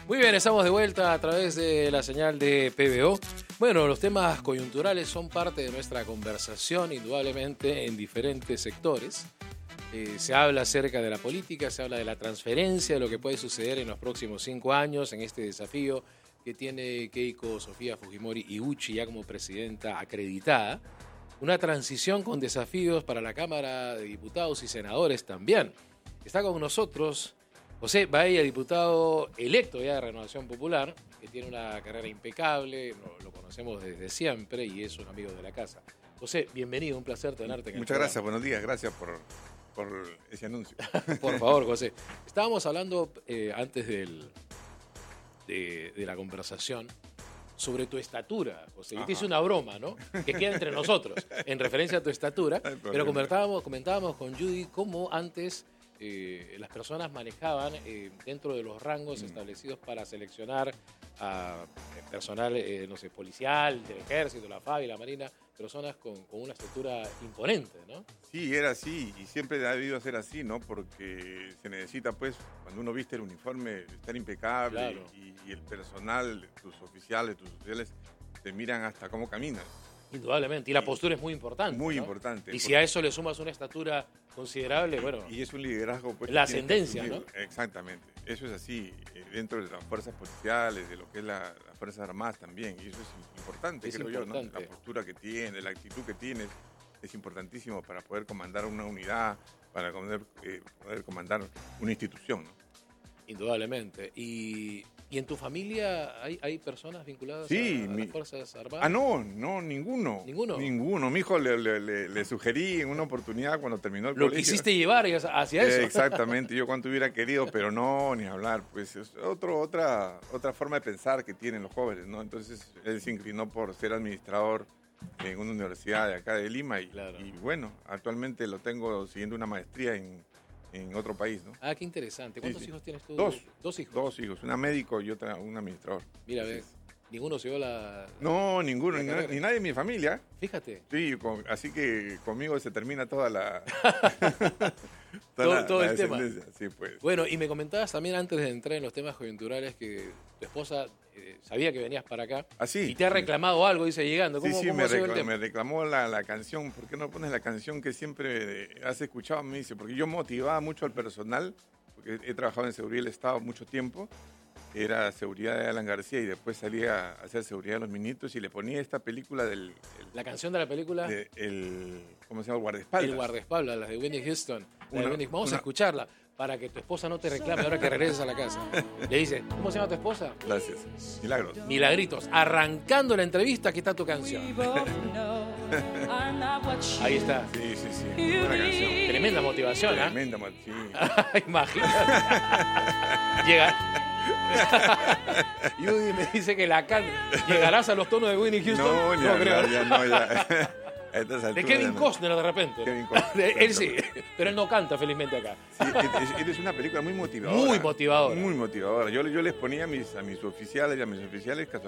Muy bien, estamos de vuelta a través de la señal de PBO. Bueno, los temas coyunturales son parte de nuestra conversación, indudablemente, en diferentes sectores. Se habla acerca de la política, se habla de la transferencia, de lo que puede suceder en los próximos 5 años, en este desafío que tiene Keiko Sofía Fujimori Iuchi ya como presidenta acreditada. Una transición con desafíos para la Cámara de Diputados y Senadores también. Está con nosotros José Baella, diputado electo ya de Renovación Popular, que tiene una carrera impecable, lo conocemos desde siempre y es un amigo de la casa. José, bienvenido, un placer tenerte en el Muchas gracias, buenos días, gracias por ese anuncio. Por favor, José. Estábamos hablando antes de la conversación sobre tu estatura, José. Yo te hice una broma, ¿no? Que queda entre nosotros, en referencia a tu estatura. Pero comentábamos con Judy cómo antes las personas manejaban dentro de los rangos establecidos para seleccionar a personal, no sé, policial, del ejército, la FAB y la Marina, personas con una estatura imponente, ¿no? Sí, era así y siempre ha debido ser así, ¿no? Porque se necesita, pues, cuando uno viste el uniforme, estar impecable. Claro. Y el personal, tus oficiales, te miran hasta cómo caminas. Indudablemente, y la postura es muy importante. Muy, ¿no? Importante. Y si a eso le sumas una estatura considerable, bueno... Y es un liderazgo... pues, la ascendencia, ¿no? Exactamente. Eso es así, dentro de las fuerzas policiales, de lo que es las Fuerzas Armadas también. Y eso es importante, creo yo, ¿no? La postura que tienes, la actitud que tienes, es importantísimo para poder comandar una unidad, para poder comandar una institución, ¿no? Indudablemente. ¿Y en tu familia hay personas vinculadas a las Fuerzas Armadas? Ah, no, ninguno. ¿Ninguno? Ninguno. Mi hijo le sugerí en una oportunidad cuando terminó el colegio. Lo quisiste llevar hacia eso. Exactamente, yo cuanto hubiera querido, pero no, ni hablar. Pues es otra forma de pensar que tienen los jóvenes, ¿no? Entonces él se inclinó por ser administrador en una universidad de acá de Lima y bueno, actualmente lo tengo siguiendo una maestría en otro país, ¿no? Ah, qué interesante. ¿Cuántos hijos tienes tú? Dos hijos. Dos hijos, una médico y otra un administrador. Mira, ves, ninguno se dio la... No, ninguno, ni nadie en mi familia. Fíjate. Sí, así que conmigo se termina toda la... todo el tema. Sí, pues. Bueno, y me comentabas también antes de entrar en los temas coyunturales que tu esposa sabía que venías para acá. Y te ha reclamado algo, dice, llegando. ¿Cómo me reclamó la canción. ¿Por qué no pones la canción que siempre has escuchado? Me dice, porque yo motivaba mucho al personal, porque he trabajado en seguridad del Estado mucho tiempo. Era seguridad de Alan García y después salía a hacer seguridad de los ministros y le ponía esta película ¿La canción de la película? ¿Cómo se llama? El guardaespaldas. El guardaespaldas, la de Whitney Houston. Vamos a escucharla para que tu esposa no te reclame ahora que regreses a la casa. Le dice, ¿cómo se llama tu esposa? Gracias. Milagros. Milagritos. Arrancando la entrevista, aquí está tu canción. Ahí está. Sí. Buena canción. Tremenda motivación, ¿ah? Tremenda motivación. Imagínate. Llega... Judy me dice que la canta. ¿Llegarás a los tonos de Whitney Houston? No creo. Ya. De Kevin Costner de repente. Kevin Costner. Él sí, pero él no canta felizmente acá. Sí, es una película muy motivadora. Muy motivadora. Muy motivadora. Yo les ponía a mis oficiales y a mis oficiales